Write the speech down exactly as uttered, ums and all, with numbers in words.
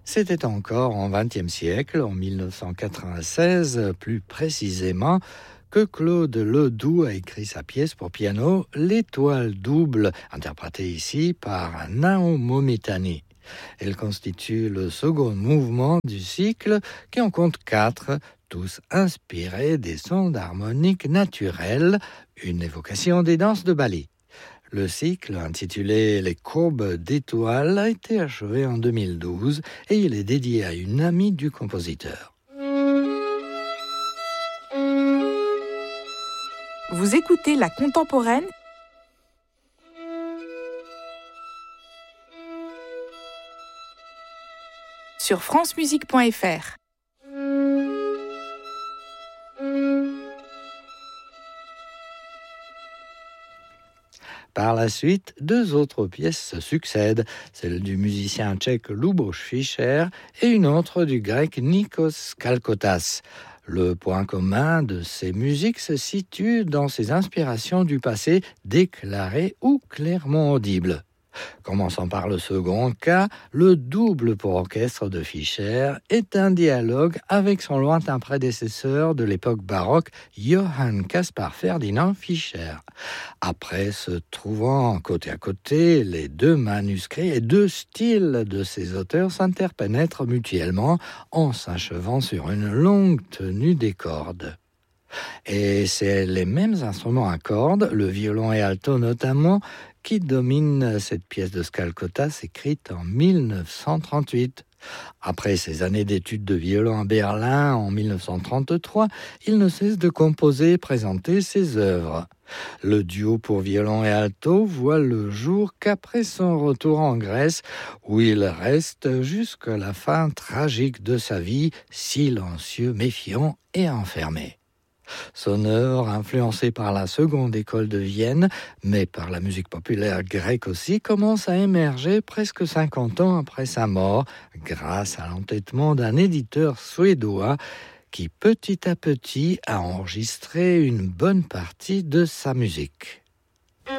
C'était encore en vingtième siècle, en mille neuf cent quatre-vingt-seize plus précisément, que Claude Ledoux a écrit sa pièce pour piano « L'étoile double », interprétée ici par Nao Momitani. Elle constitue le second mouvement du cycle qui en compte quatre, tous inspirés des sons d'harmonique naturelle, une évocation des danses de ballet. Le cycle, intitulé « Les courbes d'étoiles », a été achevé en deux mille douze et il est dédié à une amie du compositeur. Vous écoutez La Contemporaine sur france musique point f r. Par la suite, deux autres pièces se succèdent, celle du musicien tchèque Luboš Fischer et une autre du grec Nikos Kalkotas. Le point commun de ces musiques se situe dans ses inspirations du passé déclarées ou clairement audibles. Commençons par le second cas, le double pour orchestre de Fischer est un dialogue avec son lointain prédécesseur de l'époque baroque, Johann Caspar Ferdinand Fischer. Après se trouvant côté à côté, les deux manuscrits et deux styles de ces auteurs s'interpénètrent mutuellement en s'achevant sur une longue tenue des cordes. Et c'est les mêmes instruments à cordes, le violon et alto notamment, qui dominent cette pièce de Skalkotas écrite en mille neuf cent trente-huit. Après ses années d'études de violon à Berlin en mille neuf cent trente-trois, il ne cesse de composer et présenter ses œuvres. Le duo pour violon et alto voit le jour qu'après son retour en Grèce, où il reste jusqu'à la fin tragique de sa vie, silencieux, méfiant et enfermé. Son œuvre, influencée par la seconde école de Vienne, mais par la musique populaire grecque aussi, commence à émerger presque cinquante ans après sa mort, grâce à l'entêtement d'un éditeur suédois qui petit à petit a enregistré une bonne partie de sa musique.